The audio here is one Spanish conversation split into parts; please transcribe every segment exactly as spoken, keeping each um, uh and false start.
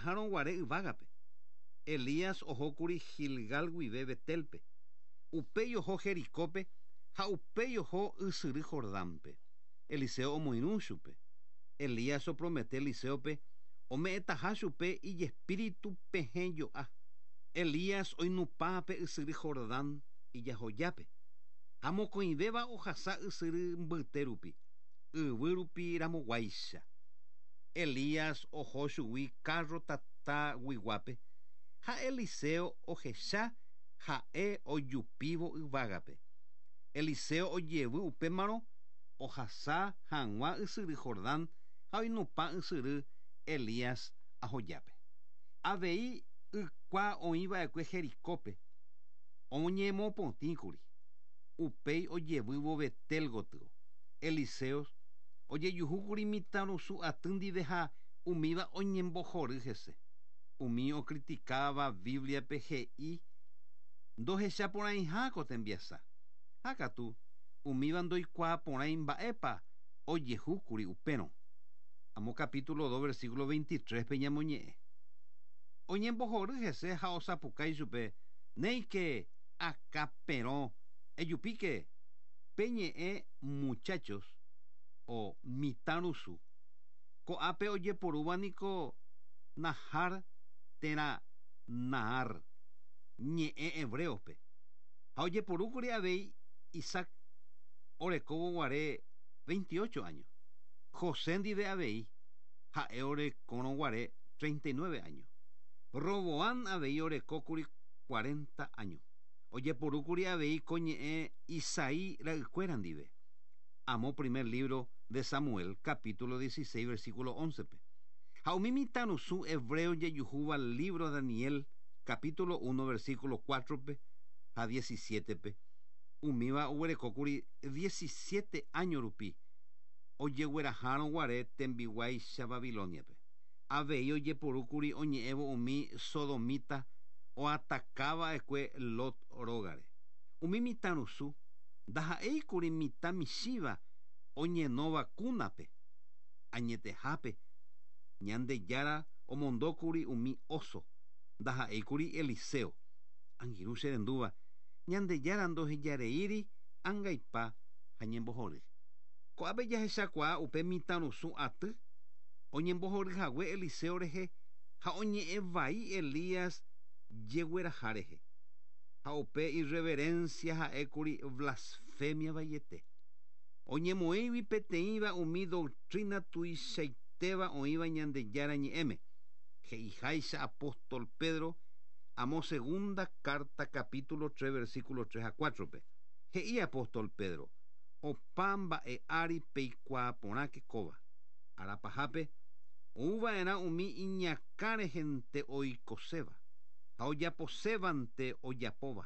ogueraháron guare yvágape. Elías ohókuri Gilgal guive Betelpe. Upéi oho Jericópe ha upéi oho ysyry Jordánpe. Eliseo omoirũ chupe. Elías opromete Eliseope ome'ẽtaha chupe ijespíritu pehẽ jo'a. Elías oinupápe ysyry Jordán ijahojápe. Ha mokõivéva ohasa ysyry mbyte rupi, yvy rupi ramoguáicha. Elías oho chugui carro tata guiguápe, ha Eliseo ohecha ha'e ojupívo yvágape. Eliseo ojevy upémarõ ohasa hag̃ua ysyry Jordán ha oinupã ysyry Elías ahojápe. Avei ykua oĩva'ekue Jericópe oñemopotĩkuri. Upéi ojevývo Betel gotyo. Eliseo ojejuhúkuri mitãrusu aty ndive ha umíva oñembohory hese. Umi okriticáva Bibliape he'i ndohecha porãiháko tembiasa. Ha katu umíva ndoikuaa porãi mba'épa ojehúkuri upérõ. Amo capítulo dos versículo veintitrés pe ñamoñe'ẽ. Oñembohory hese ha osapukái chupe néike akaperõ ejupíke peñe'ẽ muchachos o mitãrusu. Ko'ápe ojeporúva niko Nahar térã Nahar ñe'ẽ hebreope. Ha ojeporúkuri avei Isaac orekóvo guare veintiocho años. José ndive avei ha'e orekórõ guare treinta y nueve años. Roboán avei orekókuri cuarenta años. Ojeporúkuri avei ko ñe'ẽ Isaí ra'ykuéra ndive. Amo primer libro de Samuel, capítulo dieciséis, versículo once. Ha umi mitãrusu hebreo jejuhúva libro Daniel, capítulo uno, versículo cuatro a diecisiete. Umíva oguerekókuri diecisiete años rupi ojegueraháron guare tembiguáicha Babiloniape. Avei ojeporúkuri oñe'ẽvo umi sodomita oatacáva'ekue Lot rógare. Umi mitãrusu ndaha'éikuri mitã michíva oñenóva kúnape añetehápe. Ñandejára omondókuri umi oso. Ndaha'éikuri Eliseo. Angirũ che rendúva ñandejára ndohejareíri ãngaipa ha ñembohory. Ko'ápe jahechakuaa upe mitãrusu aty oñembohoryhague Eliseo rehe ha oñe'ẽ vai Elías jegueraha rehe. Ha upe irreverencia ha'ékuri blasfemia vaiete. Oñemoĩvi peteĩva umi doctrina tuichaitéva oĩva ñandejára ñe'ẽme. He'iháicha apóstol Pedro amo segunda carta capítulo tres versículo tres a cuatro. He'i apóstol Pedro opa mba'e'ári peikuaa porãke kóva. Arapahápe ouva'erã umi iñakã rehente oikoséva ha ojaposévante ojapóva.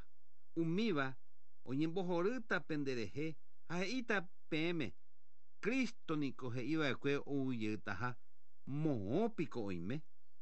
Umíva oñembohorýta penderehe ha he'íta peẽme Kristo niko he'íva'ekue ouyýtaha moõpiko oime.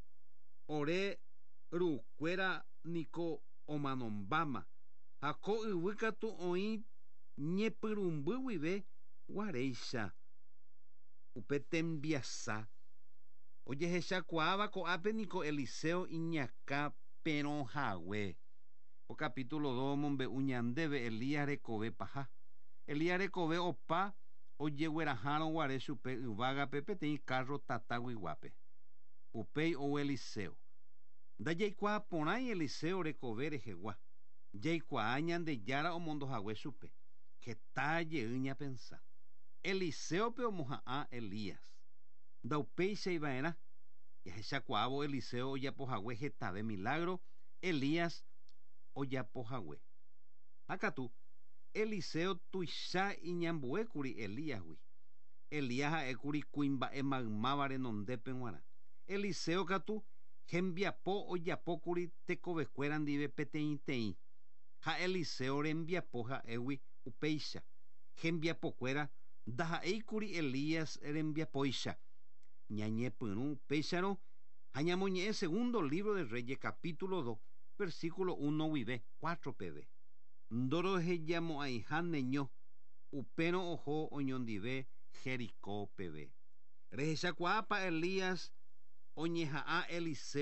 Ore rukuéra niko omanombáma ha ko yvy katu oĩ ñepyrũmby guive guaréicha upe tembiasa. Ojehechakuaáva ko'ápe niko Eliseo iñakã perõhague. O capítulo dos mombe'u ñandéve Elías rekove paha. Elías rekove opa ojegueraháron guare chupe yvágape peteĩ carro tata guiguápe. Upéi ou Eliseo. Ndajaikuaa porãi Eliseo rekove rehegua. Jaikuaa ñandejára omondohague chupe. Heta jey ñapensá. Eliseope omoha'ã Elías. Ndaupéicha iva'erã. Jahechakuaávo Eliseo ojapohague hetave milagro. Elías ojapohague. Hakatu Eliseo tuicha iñambuékuri Elíasgui. Elías ha'ékuri kuimba'e maymáva renondépe g̃uarã. Eliseo katu hembiapo ojapókuri tekovekuéra ndive peteĩteĩ. Ha Eliseo rembiapo ha'égui upéicha. Hembiapokuéra ndaha'éikuri Elías rembiapóicha. Ñañepyrũ upéicharõ ha ñamoñe'ẽ segundo libro de Reyes capítulo dos versículo uno guive cuatro peve. Ndorohejamo'ãiha neño upérõ oho oñondive Jericó peve. Rehechakuaápa Elías oñeha'ã Eliseo